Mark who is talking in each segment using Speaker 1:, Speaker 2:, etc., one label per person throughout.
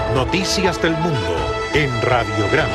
Speaker 1: Noticias del Mundo en Radiograma.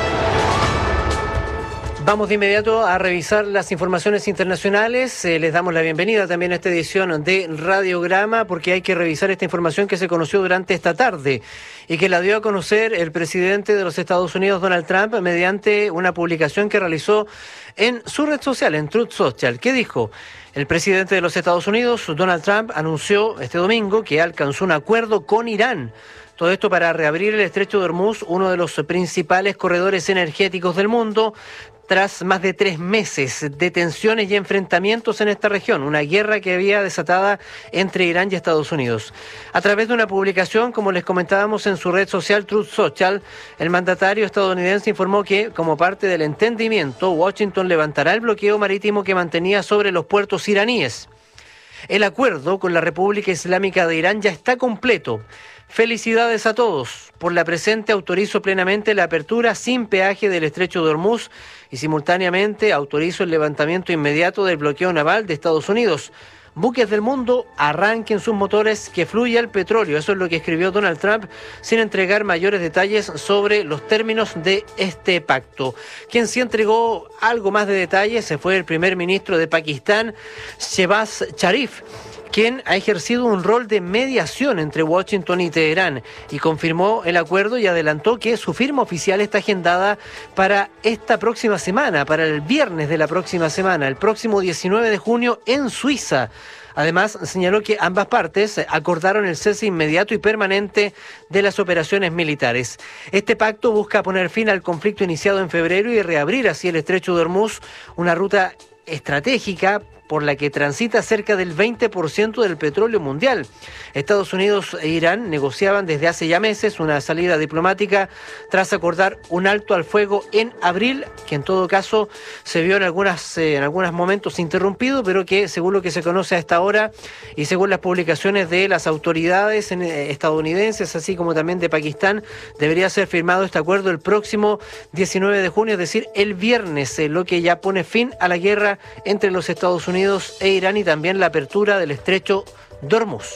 Speaker 2: Vamos de inmediato a revisar las informaciones internacionales. Les damos la bienvenida también a esta edición de Radiograma porque hay que revisar esta información que se conoció durante esta tarde y que la dio a conocer el presidente de los Estados Unidos, Donald Trump, mediante una publicación que realizó en su red social, en Truth Social. ¿Qué dijo? El presidente de los Estados Unidos, Donald Trump, anunció este domingo que alcanzó un acuerdo con Irán. Todo esto para reabrir el estrecho de Hormuz, uno de los principales corredores energéticos del mundo, tras más de 3 meses de tensiones y enfrentamientos en esta región, una guerra que había desatada entre Irán y Estados Unidos. A través de una publicación, como les comentábamos en su red social Truth Social, el mandatario estadounidense informó que, como parte del entendimiento, Washington levantará el bloqueo marítimo que mantenía sobre los puertos iraníes. El acuerdo con la República Islámica de Irán ya está completo. Felicidades a todos. Por la presente autorizo plenamente la apertura sin peaje del estrecho de Hormuz y simultáneamente autorizo el levantamiento inmediato del bloqueo naval de Estados Unidos. Buques del mundo, arranquen sus motores, que fluya el petróleo. Eso es lo que escribió Donald Trump, sin entregar mayores detalles sobre los términos de este pacto. Quien sí entregó algo más de detalles fue el primer ministro de Pakistán, Shehbaz Sharif, quien ha ejercido un rol de mediación entre Washington y Teherán y confirmó el acuerdo y adelantó que su firma oficial está agendada para esta próxima semana, para el viernes de la próxima semana, el próximo 19 de junio en Suiza. Además, señaló que ambas partes acordaron el cese inmediato y permanente de las operaciones militares. Este pacto busca poner fin al conflicto iniciado en febrero y reabrir así el estrecho de Hormuz, una ruta estratégica por la que transita cerca del 20% del petróleo mundial. Estados Unidos e Irán negociaban desde hace ya meses una salida diplomática tras acordar un alto al fuego en abril, que en todo caso se vio en algunos momentos interrumpido, pero que según lo que se conoce hasta ahora y según las publicaciones de las autoridades estadounidenses, así como también de Pakistán, debería ser firmado este acuerdo el próximo 19 de junio, es decir, el viernes, lo que ya pone fin a la guerra entre los Estados Unidos e Irán y también la apertura del estrecho de Hormuz.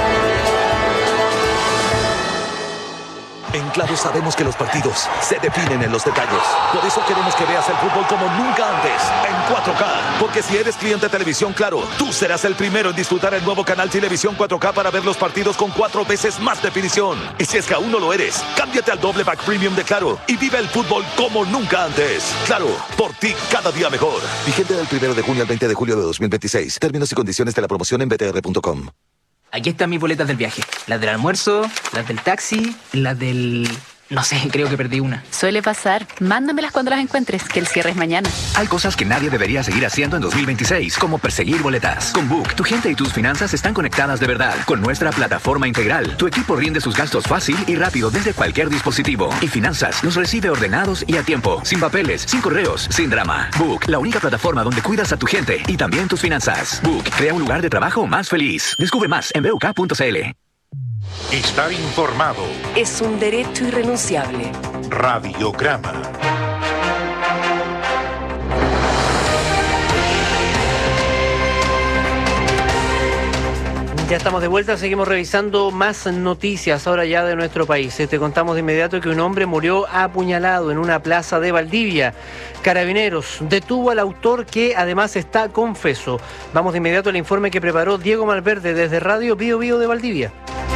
Speaker 3: En Claro sabemos que los partidos se definen en los detalles. Por eso queremos que veas el fútbol como nunca antes, en 4K. Porque si eres cliente de Televisión Claro, tú serás el primero en disfrutar el nuevo canal Televisión 4K para ver los partidos con 4 veces más definición. Y si es que aún no lo eres, cámbiate al doble pack premium de Claro y vive el fútbol como nunca antes. Claro, por ti cada día mejor. Vigente del 1 de junio al 20 de julio de 2026. Términos y condiciones de la promoción en btr.com.
Speaker 4: Aquí están mis boletas del viaje. Las del almuerzo, las del taxi, las del... No sé, creo que perdí una.
Speaker 5: Suele pasar. Mándamelas cuando las encuentres, que el cierre es mañana.
Speaker 6: Hay cosas que nadie debería seguir haciendo en 2026, como perseguir boletas. Con Book, tu gente y tus finanzas están conectadas de verdad. Con nuestra plataforma integral, tu equipo rinde sus gastos fácil y rápido desde cualquier dispositivo. Y finanzas los recibe ordenados y a tiempo, sin papeles, sin correos, sin drama. Book, la única plataforma donde cuidas a tu gente y también tus finanzas. Book, crea un lugar de trabajo más feliz. Descubre más en buk.cl.
Speaker 1: Estar informado.
Speaker 7: Es un derecho irrenunciable.
Speaker 1: Radiograma.
Speaker 2: Ya estamos de vuelta, seguimos revisando más noticias ahora ya de nuestro país. Te contamos de inmediato que un hombre murió apuñalado en una plaza de Valdivia. Carabineros detuvo al autor, que además está confeso. Vamos de inmediato al informe que preparó Diego Malverde desde Radio Bío Bío de Valdivia.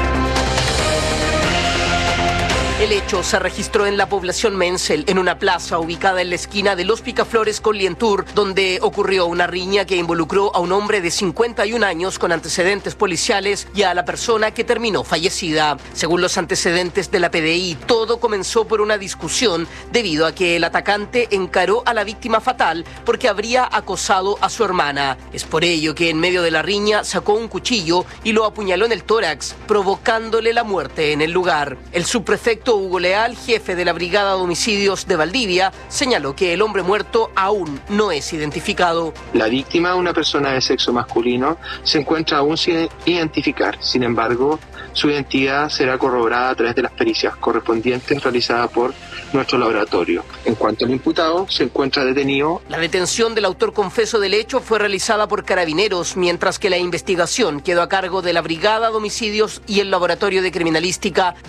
Speaker 8: El hecho se registró en la población Menzel, en una plaza ubicada en la esquina de Los Picaflores con Lientur, donde ocurrió una riña que involucró a un hombre de 51 años con antecedentes policiales y a la persona que terminó fallecida. Según los antecedentes de la PDI, todo comenzó por una discusión debido a que el atacante encaró a la víctima fatal porque habría acosado a su hermana. Es por ello que en medio de la riña sacó un cuchillo y lo apuñaló en el tórax, provocándole la muerte en el lugar. El subprefecto Hugo Leal, jefe de la Brigada de Homicidios de Valdivia, señaló que el hombre muerto aún no es identificado.
Speaker 9: La víctima, una persona de sexo masculino, se encuentra aún sin identificar. Sin embargo, su identidad será corroborada a través de las pericias correspondientes realizadas por nuestro laboratorio. En cuanto al imputado, se encuentra detenido.
Speaker 8: La detención del autor confeso del hecho fue realizada por Carabineros, mientras que la investigación quedó a cargo de la Brigada de Homicidios y el Laboratorio de Criminalística